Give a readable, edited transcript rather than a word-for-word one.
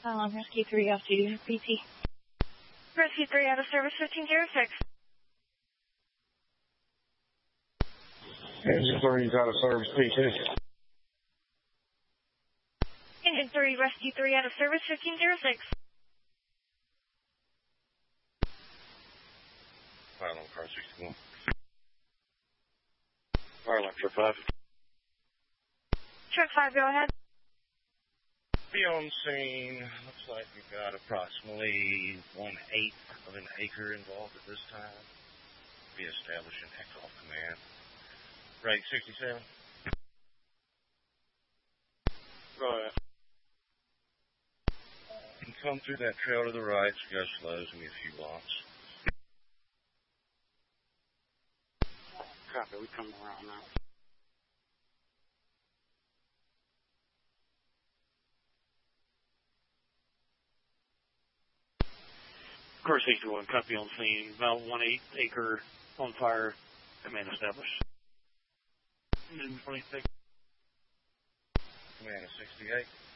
Rescue 3 off duty, PT. Rescue 3 out of service 1506. Engine 3 is out of service, PT. Engine 3, Rescue 3 out of service 1506. Fire on car 61. Fire line truck 5. Truck 5, go ahead. Be on scene. Looks like we've got approximately 1/8 of an acre involved at this time. Be establishing takeoff command. Rate 67. Go ahead. And come through that trail to the right, so go slow, give me a few blocks. Copy, we come around now. Car 61, copy on scene. About 1/8 acre on fire. Command established. Command is 68.